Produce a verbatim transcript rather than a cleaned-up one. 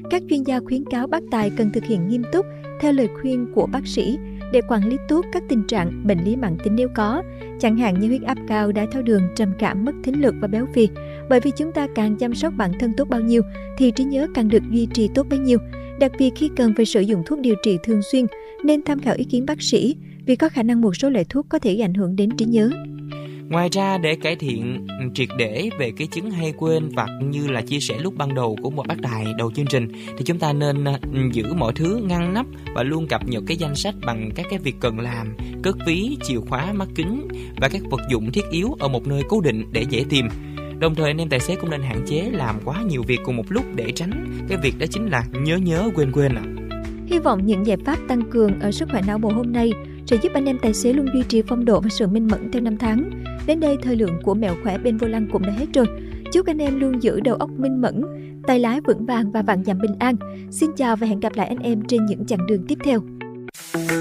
Các chuyên gia khuyến cáo bác tài cần thực hiện nghiêm túc theo lời khuyên của bác sĩ để quản lý tốt các tình trạng bệnh lý mãn tính nếu có, chẳng hạn như huyết áp cao, đái tháo đường, trầm cảm, mất thính lực và béo phì. Bởi vì chúng ta càng chăm sóc bản thân tốt bao nhiêu thì trí nhớ càng được duy trì tốt bấy nhiêu. Đặc biệt khi cần phải sử dụng thuốc điều trị thường xuyên, nên tham khảo ý kiến bác sĩ vì có khả năng một số loại thuốc có thể ảnh hưởng đến trí nhớ. Ngoài ra, để cải thiện triệt để về cái chứng hay quên vặt như là chia sẻ lúc ban đầu của một bác tài đầu chương trình, thì chúng ta nên giữ mọi thứ ngăn nắp và luôn cập nhật cái danh sách bằng các cái việc cần làm, cất ví, chìa khóa, mắt kính và các vật dụng thiết yếu ở một nơi cố định để dễ tìm. Đồng thời, anh em tài xế cũng nên hạn chế làm quá nhiều việc cùng một lúc để tránh cái việc đó chính là nhớ nhớ quên quên ạ. À. Hy vọng những giải pháp tăng cường ở sức khỏe não bộ hôm nay sẽ giúp anh em tài xế luôn duy trì phong độ và sự minh mẫn theo năm tháng. Đến đây, thời lượng của Mẹo Khỏe bên vô lăng cũng đã hết rồi. Chúc anh em luôn giữ đầu óc minh mẫn, tay lái vững vàng và vạn dặm bình an. Xin chào và hẹn gặp lại anh em trên những chặng đường tiếp theo.